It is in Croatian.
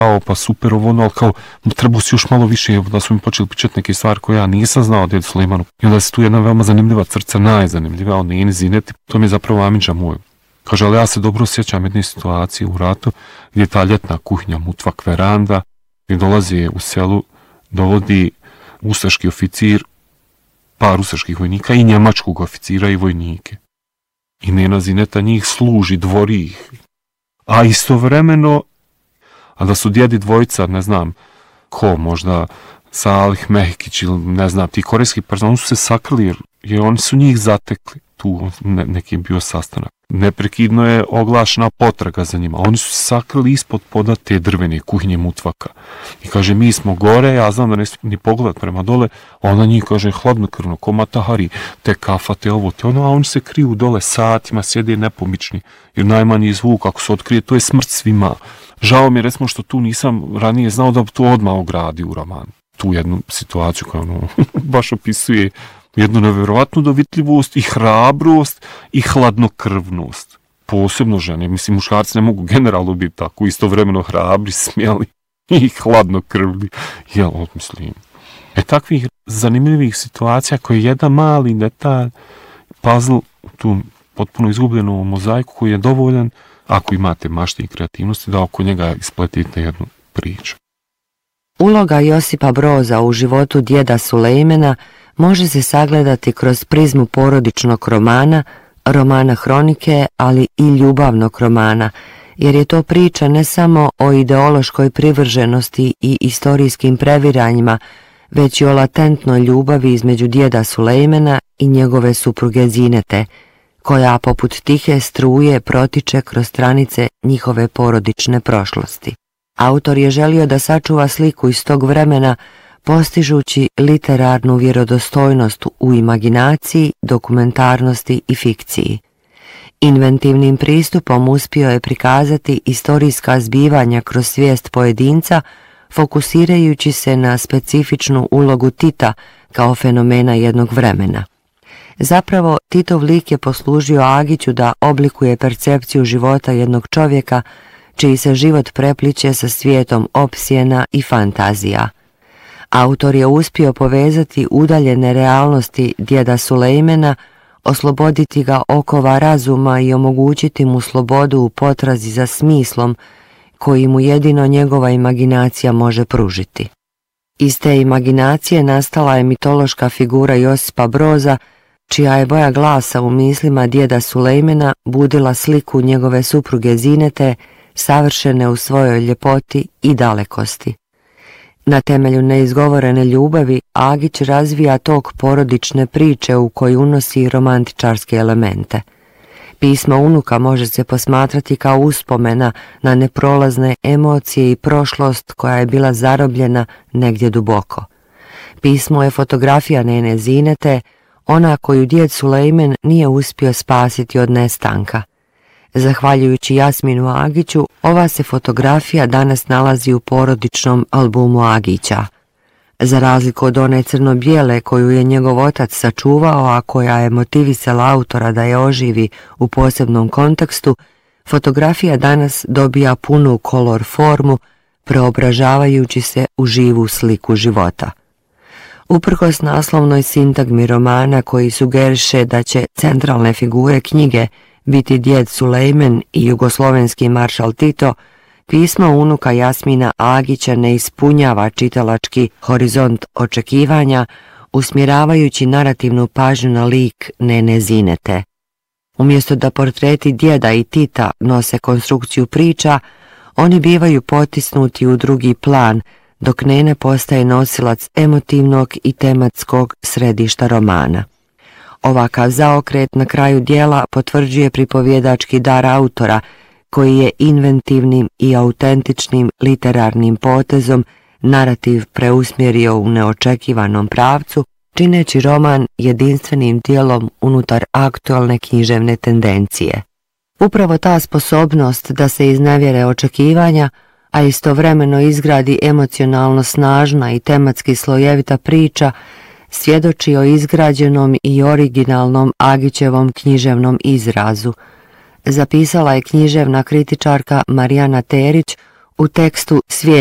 pa super ovo ono, ali kao trebao si još malo više, da su mi počeli pričati neke stvari koje ja nisam znao o djedu Sulejmanu. I onda se tu jedna veoma zanimljiva crca, najzanimljiva, on Neni Zineti, to mi je zapravo amidža moj. Kaže, ali ja se dobro sjećam jedne situacije u ratu, gdje je ta ljetna kuhinja, mutvak, veranda, gdje dolazi u selu, dovodi ustaški oficir, par ustaških vojnika i njemačkog oficira i vojnike. I Nena Zineta njih služi, dvori ih. A istovremeno, a da su djedi dvojica, ne znam ko, možda Salih Mehkić ili ne znam, ti korejski personali su se sakrili jer oni su njih zatekli. Tu neki je bio sastanak. Neprekidno je oglašena potraga za njima. Oni su se sakrili ispod poda te drvene kuhinje mutvaka. I kaže, mi smo gore, ja znam da ne ni pogled prema dole, a ona njih kaže, hladnokrvno, ko Matahari, te kafa, te ovo, te ono, a oni se kriju dole satima, sjede nepomični, jer najmanji zvuk, ako se otkrije, to je smrt svima. Žao mi je, recimo, što tu nisam ranije znao da bi to odmah ogradio u romanu. Tu jednu situaciju koja ono, baš opisuje jednu nevjerovatnu dovitljivost i hrabrost i hladnokrvnost. Posebno žene, mislim, muškarci ne mogu generalno biti tako, istovremeno hrabri, smjeli i hladnokrvni. Jel, mislim. Takvih zanimljivih situacija koje je jedan mali detalj, puzzle, tu potpuno izgubljenu mozaiku koji je dovoljan, ako imate mašte i kreativnosti, da oko njega ispletite jednu priču. Uloga Josipa Broza u životu djeda Sulejmana može se sagledati kroz prizmu porodičnog romana, romana hronike, ali i ljubavnog romana, jer je to priča ne samo o ideološkoj privrženosti i istorijskim previranjima, već i o latentnoj ljubavi između djeda Sulejmana i njegove supruge Zinete, koja poput tihe struje protiče kroz stranice njihove porodične prošlosti. Autor je želio da sačuva sliku iz tog vremena, postižući literarnu vjerodostojnost u imaginaciji, dokumentarnosti i fikciji. Inventivnim pristupom uspio je prikazati istorijska zbivanja kroz svijest pojedinca, fokusirajući se na specifičnu ulogu Tita kao fenomena jednog vremena. Zapravo, Titov lik je poslužio Agiću da oblikuje percepciju života jednog čovjeka, čiji se život prepliće sa svijetom opsjena i fantazija. Autor je uspio povezati udaljene realnosti djeda Sulejmana, osloboditi ga okova razuma i omogućiti mu slobodu u potrazi za smislom koji mu jedino njegova imaginacija može pružiti. Iz te imaginacije nastala je mitološka figura Josipa Broza, čija je boja glasa u mislima djeda Sulejmana budila sliku njegove supruge Zinete, savršene u svojoj ljepoti i dalekosti. Na temelju neizgovorene ljubavi Agić razvija tok porodične priče u koji unosi romantičarske elemente. Pismo unuka može se posmatrati kao uspomena na neprolazne emocije i prošlost koja je bila zarobljena negdje duboko. Pismo je fotografija Nene Zinete, ona koju djed Sulejman nije uspio spasiti od nestanka. Zahvaljujući Jasminu Agiću, ova se fotografija danas nalazi u porodičnom albumu Agića. Za razliku od one crno-bijele koju je njegov otac sačuvao, a koja je motivisala autora da je oživi u posebnom kontekstu, fotografija danas dobija punu kolor formu, preobražavajući se u živu sliku života. Uprkos naslovnoj sintagmi romana koji sugeriše da će centralne figure knjige biti djed Sulejman i jugoslovenski maršal Tito, pismo unuka Jasmina Agića ne ispunjava čitalački horizont očekivanja, usmjeravajući narativnu pažnju na lik Nene Zinete. Umjesto da portreti djeda i Tita nose konstrukciju priča, oni bivaju potisnuti u drugi plan, dok Nena postaje nosilac emotivnog i tematskog središta romana. Ovakav zaokret na kraju dijela potvrđuje pripovjedački dar autora, koji je inventivnim i autentičnim literarnim potezom narativ preusmjerio u neočekivanom pravcu, čineći roman jedinstvenim dijelom unutar aktualne književne tendencije. Upravo ta sposobnost da se iznevjere očekivanja, a istovremeno izgradi emocionalno snažna i tematski slojevita priča, svjedoči o izgrađenom i originalnom Agićevom književnom izrazu, zapisala je književna kritičarka Marijana Terić U tekstu Svijet